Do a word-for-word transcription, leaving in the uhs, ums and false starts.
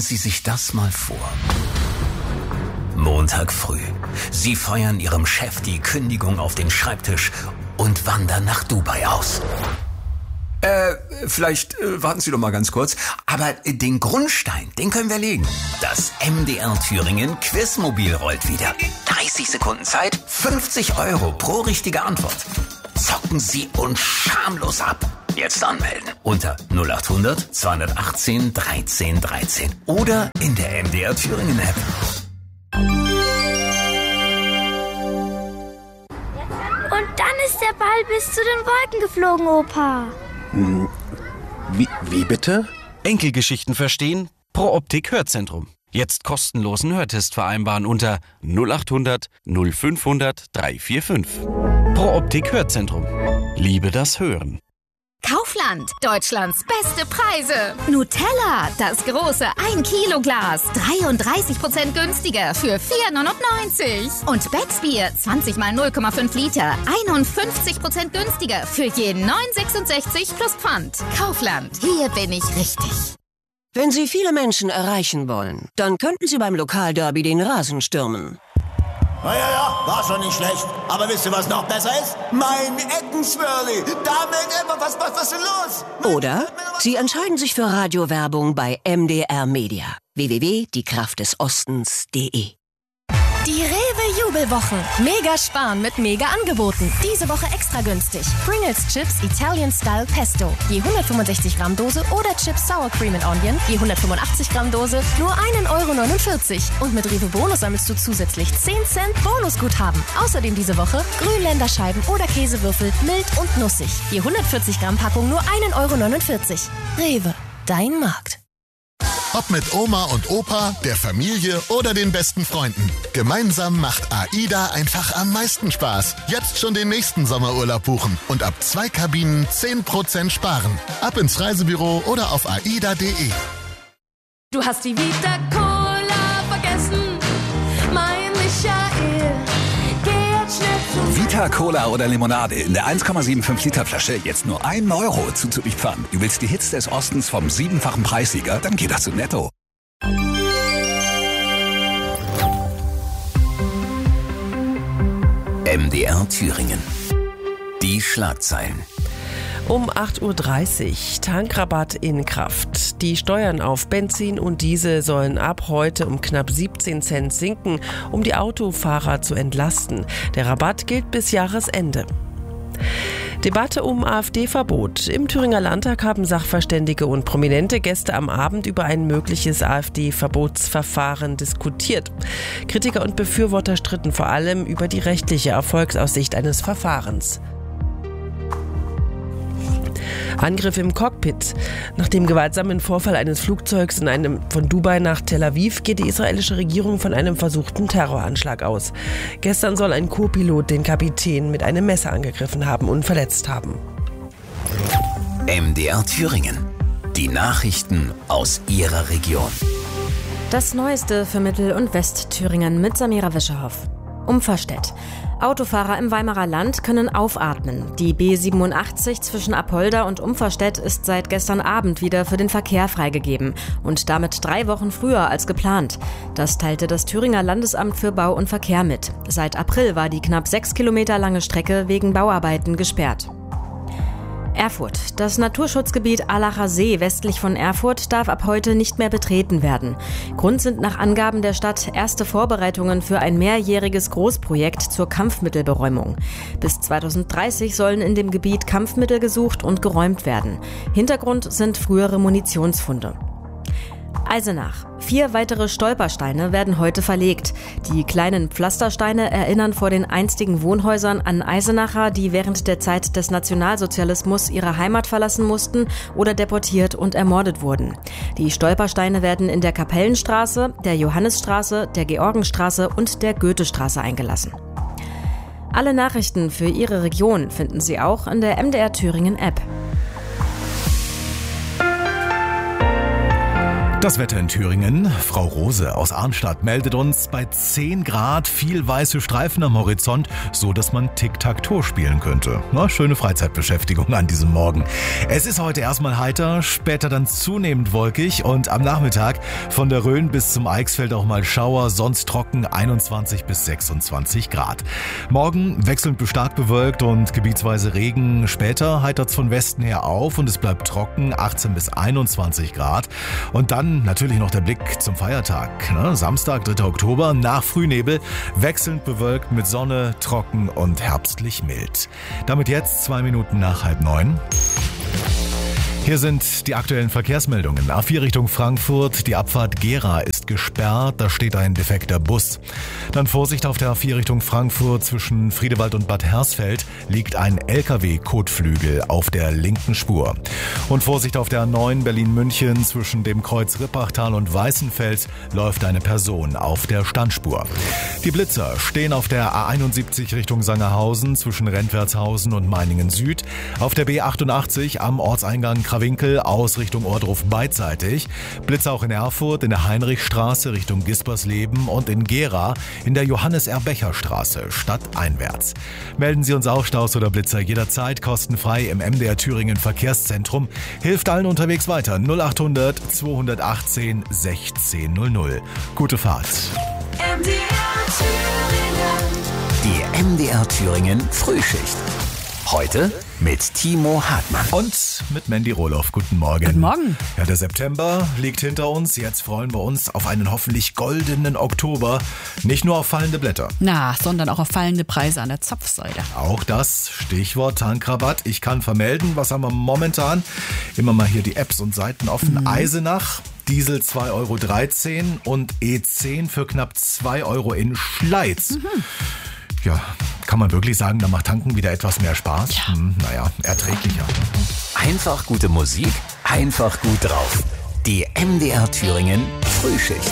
Sie sich das mal vor. Montag früh. Sie feuern Ihrem Chef die Kündigung auf den Schreibtisch und wandern nach Dubai aus. Äh, vielleicht äh, warten Sie doch mal ganz kurz. Aber äh, den Grundstein, den können wir legen. Das M D R Thüringen Quizmobil rollt wieder. dreißig Sekunden Zeit, fünfzig Euro pro richtige Antwort. Zocken Sie uns schamlos ab. Jetzt anmelden unter null acht hundert zweihundertachtzehn dreizehn dreizehn oder in der M D R Thüringen App. Und dann ist der Ball bis zu den Wolken geflogen, Opa. Wie, wie bitte? Enkelgeschichten verstehen? Pro Optik Hörzentrum. Jetzt kostenlosen Hörtest vereinbaren unter null acht hundert fünfhundert dreihundertfünfundvierzig. Pro Optik Hörzentrum. Liebe das Hören. Kaufland, Deutschlands beste Preise. Nutella, das große ein Kilo Glas, dreiunddreißig Prozent günstiger für vier neunundneunzig. Und Becksbier, zwanzig mal null Komma fünf Liter, einundfünfzig Prozent günstiger für je neun sechsundsechzig plus Pfand. Kaufland, hier bin ich richtig. Wenn Sie viele Menschen erreichen wollen, dann könnten Sie beim Lokalderby den Rasen stürmen. Ja, ja, ja, war schon nicht schlecht. Aber wisst ihr, was noch besser ist? Mein Eckenswirli. Damit immer was, was, was ist los? Oder Sie entscheiden sich für Radiowerbung bei M D R Media. w w w punkt die kraft des ostens punkt de. Die Rewe-Jubelwochen. Mega sparen mit Mega-Angeboten. Diese Woche extra günstig. Pringles Chips Italian Style Pesto. Je hundertfünfundsechzig Gramm Dose oder Chips Sour Cream and Onion. Je hundertfünfundachtzig Gramm Dose. Nur ein Euro neunundvierzig. Und mit Rewe Bonus sammelst du zusätzlich zehn Cent Bonusguthaben. Außerdem diese Woche Grünländerscheiben oder Käsewürfel mild und nussig. Je hundertvierzig Gramm Packung nur ein Euro neunundvierzig. Rewe, dein Markt. Ob mit Oma und Opa, der Familie oder den besten Freunden. Gemeinsam macht AIDA einfach am meisten Spaß. Jetzt schon den nächsten Sommerurlaub buchen und ab zwei Kabinen zehn Prozent sparen. Ab ins Reisebüro oder auf aida punkt de. Du hast die Vita Cola vergessen, mein Michael. Geh jetzt schnell zu Vita Cola oder Limonade in der eins Komma fünfundsiebzig Liter Flasche jetzt nur ein Euro zuzüglich Pfand. Du willst die Hits des Ostens vom siebenfachen Preissieger? Dann geht das zu Netto. M D R Thüringen. Die Schlagzeilen. Um acht Uhr dreißig, Tankrabatt in Kraft. Die Steuern auf Benzin und Diesel sollen ab heute um knapp siebzehn Cent sinken, um die Autofahrer zu entlasten. Der Rabatt gilt bis Jahresende. Debatte um AfD-Verbot. Im Thüringer Landtag haben Sachverständige und prominente Gäste am Abend über ein mögliches AfD-Verbotsverfahren diskutiert. Kritiker und Befürworter stritten vor allem über die rechtliche Erfolgsaussicht eines Verfahrens. Angriff im Cockpit. Nach dem gewaltsamen Vorfall eines Flugzeugs in einem von Dubai nach Tel Aviv geht die israelische Regierung von einem versuchten Terroranschlag aus. Gestern soll ein Co-Pilot den Kapitän mit einem Messer angegriffen haben und verletzt haben. M D R Thüringen. Die Nachrichten aus Ihrer Region. Das Neueste für Mittel- und Westthüringen mit Samira Wischerhoff. Umverstedt. Autofahrer im Weimarer Land können aufatmen. Die B siebenundachtzig zwischen Apolda und Umverstedt ist seit gestern Abend wieder für den Verkehr freigegeben und damit drei Wochen früher als geplant. Das teilte das Thüringer Landesamt für Bau und Verkehr mit. Seit April war die knapp sechs Kilometer lange Strecke wegen Bauarbeiten gesperrt. Erfurt. Das Naturschutzgebiet Allacher See westlich von Erfurt darf ab heute nicht mehr betreten werden. Grund sind nach Angaben der Stadt erste Vorbereitungen für ein mehrjähriges Großprojekt zur Kampfmittelberäumung. Bis zweitausenddreißig sollen in dem Gebiet Kampfmittel gesucht und geräumt werden. Hintergrund sind frühere Munitionsfunde. Eisenach. Vier weitere Stolpersteine werden heute verlegt. Die kleinen Pflastersteine erinnern vor den einstigen Wohnhäusern an Eisenacher, die während der Zeit des Nationalsozialismus ihre Heimat verlassen mussten oder deportiert und ermordet wurden. Die Stolpersteine werden in der Kapellenstraße, der Johannisstraße, der Georgenstraße und der Goethestraße eingelassen. Alle Nachrichten für Ihre Region finden Sie auch in der M D R Thüringen App. Das Wetter in Thüringen. Frau Rose aus Arnstadt meldet uns bei zehn Grad viel weiße Streifen am Horizont, so dass man Tic-Tac-Toe spielen könnte. Na, schöne Freizeitbeschäftigung an diesem Morgen. Es ist heute erstmal heiter, später dann zunehmend wolkig und am Nachmittag von der Rhön bis zum Eichsfeld auch mal Schauer, sonst trocken einundzwanzig bis sechsundzwanzig Grad. Morgen wechselnd bis stark bewölkt und gebietsweise Regen. Später heitert's von Westen her auf und es bleibt trocken, achtzehn bis einundzwanzig Grad. Und dann natürlich noch der Blick zum Feiertag. Ne? Samstag, dritter Oktober, nach Frühnebel, wechselnd bewölkt mit Sonne, trocken und herbstlich mild. Damit jetzt zwei Minuten nach halb neun. Hier sind die aktuellen Verkehrsmeldungen. A vier Richtung Frankfurt, die Abfahrt Gera ist gesperrt, da steht ein defekter Bus. Dann Vorsicht auf der A vier Richtung Frankfurt, zwischen Friedewald und Bad Hersfeld liegt ein L K W-Kotflügel auf der linken Spur. Und Vorsicht auf der A neun Berlin-München, zwischen dem Kreuz Rippachtal und Weißenfels läuft eine Person auf der Standspur. Die Blitzer stehen auf der A einundsiebzig Richtung Sangerhausen, zwischen Rentwertshausen und Meiningen Süd, auf der B achtundachtzig am Ortseingang Krawinkel aus Richtung Ohrdruf beidseitig, Blitzer auch in Erfurt in der Heinrichstraße Richtung Gispersleben und in Gera in der Johannes-R-Becher-Straße stadteinwärts. Melden Sie uns auch Staus oder Blitzer jederzeit kostenfrei im M D R Thüringen Verkehrszentrum. Hilft allen unterwegs weiter. null achthundert zweihundertachtzehn sechzehn null null. Gute Fahrt. M D R Thüringen. Die M D R Thüringen Frühschicht. Heute mit Timo Hartmann. Und mit Mandy Rohloff. Guten Morgen. Guten Morgen. Ja, der September liegt hinter uns. Jetzt freuen wir uns auf einen hoffentlich goldenen Oktober. Nicht nur auf fallende Blätter. Na, sondern auch auf fallende Preise an der Zapfsäule. Auch das, Stichwort Tankrabatt. Ich kann vermelden, was haben wir momentan? Immer mal hier die Apps und Seiten offen. Mhm. Eisenach. Diesel zwei Euro dreizehn und E zehn für knapp zwei Euro in Schleiz. Mhm. Ja, kann man wirklich sagen, da macht Tanken wieder etwas mehr Spaß? Ja. Hm, naja, erträglicher. Einfach gute Musik, einfach gut drauf. Die M D R Thüringen Frühschicht.